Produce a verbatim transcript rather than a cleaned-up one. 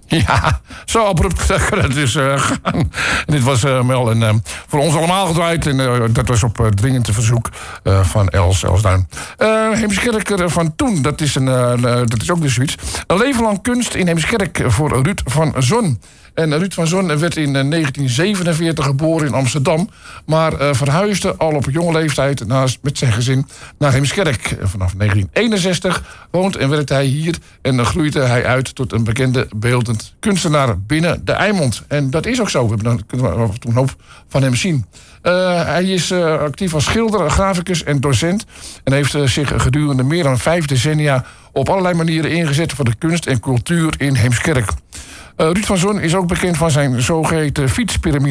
Ja, zo abrupt kan het dus uh, gaan. En dit was uh, Mel en uh, voor ons allemaal gedraaid. En uh, dat was op uh, dringend verzoek uh, van Els Elsduin. Uh, Heemskerk van toen, dat is, een, uh, dat is ook dus zoiets. Een leven lang kunst in Heemskerk voor Ruud van Zon. En Ruud van Zon werd in negentien zevenenveertig geboren in Amsterdam, maar uh, verhuisde al op jonge leeftijd naast, met zijn gezin naar Heemskerk. Vanaf negentien eenenzestig woont en werkt hij hier en uh, groeide hij uit tot een bekende beeldend kunstenaar binnen de Eimond. En dat is ook zo, we hebben dan, kunnen we toen een hoop van hem zien. Uh, hij is uh, actief als schilder, graficus en docent en heeft uh, zich gedurende meer dan vijf decennia op allerlei manieren ingezet voor de kunst en cultuur in Heemskerk. Uh, Ruud van Zon is ook bekend van zijn zogeheten fietspyramide.